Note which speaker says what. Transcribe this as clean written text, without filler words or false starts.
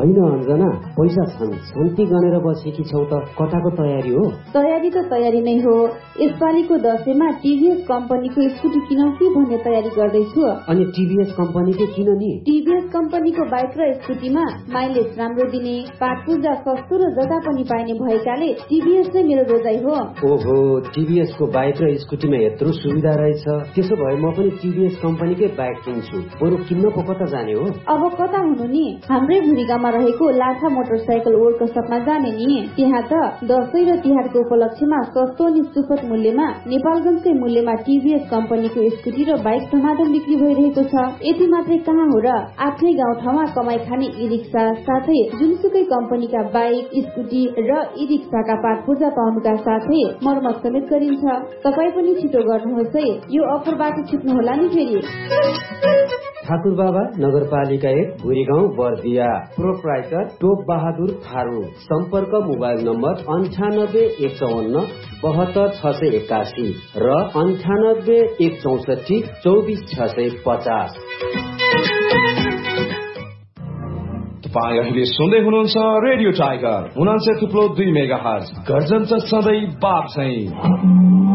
Speaker 1: होइन अञ्जना, पैसा छन्, शान्ति गनेर बसेकी छौ त कताको तयारी हो?
Speaker 2: तयारी त तयारी नै हो। यसपालिको दशैंमा टिभीएस कम्पनीको स्कुटी किनौ कि भन्ने तयारी गर्दैछु।
Speaker 1: अनि टिभीएस कम्पनीको किन नि?
Speaker 2: टिभीएस कम्पनीको बाइक र स्कुटीमा माइलेज राम्रो दिने, पार्ट पुर्जा सस्तो र जता पनि पाइने भएकाले टिभीएस नै मेरो रोजाइ हो।
Speaker 1: ओहो, टिभीएस को बाइक र स्कुटीमा यत्रो सुविधा रहेछ। त्यसो भए म पनि टिभीएस कम्पनीकै बाइक किन्छु। बरु किन्न पो कता जाने हो?
Speaker 2: अब कता हुनु नि, हाम्रै भुरीगाउँमा रहेको लाठा मोटरसाइकल वर्कसपमा जाने नि। त्यहाँ त दशैं र तिहारको उपलक्ष्यमा सस्तो अनि सुपथ मूल्यमा नेपालगञ्जकै मूल्यमा टिभीएस कम्पनीको स्कुटी र बाइक धमाधम बिक्री भइरहेको छ। यति मात्रै कहाँ हो र, आफ्नै गाउँठाउँमा कमाई खाने ई रिक्सा साथै जुनसुकै कम्पनीका बाइक, स्कुटी र ई रिक्साका पार्ट पुर्जा पाउनुका साथै मर्मत समेत गरिन्छ। तपाईँ पनि छिटो गर्नुहोस् है, यो अफरबाट छुट्नुहोला नि फेरि।
Speaker 1: ठाकुर बाबा नगरपालिका 1 भुरीगाउँ बर्दिया, प्रोप्राइटर टोप बहादुर थारू। सम्पर्क मोबाइल नम्बर 98 154 72 681 र 98 164 24 650।
Speaker 3: तपाईँ अहिले सुन्दै हुनुहुन्छ रेडियो टाइगर 89.2 मेगाहर्ज, गर्जन सधैँ बाप चाहिँ।